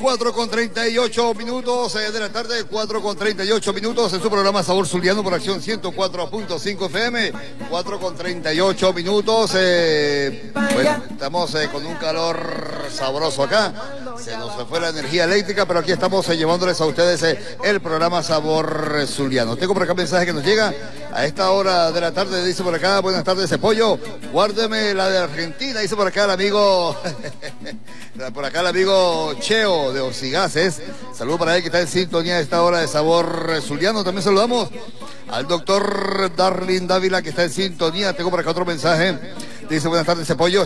4:38 de la tarde, 4:38 en su programa Sabor Zuliano por Acción 104.5 FM, 4:38. Bueno, estamos con un calor sabroso acá, se nos fue la energía eléctrica, pero aquí estamos llevándoles a ustedes el programa Sabor Zuliano. Tengo por acá un mensaje que nos llega a esta hora de la tarde, dice por acá: buenas tardes, Pollo, guárdeme la de Argentina, dice por acá el amigo por acá el amigo Cheo de Ocigases. Saludos para él que está en sintonía a esta hora de Sabor Zuliano. También saludamos al doctor Darlin Dávila que está en sintonía. Tengo por acá otro mensaje, dice: buenas tardes, Pollo.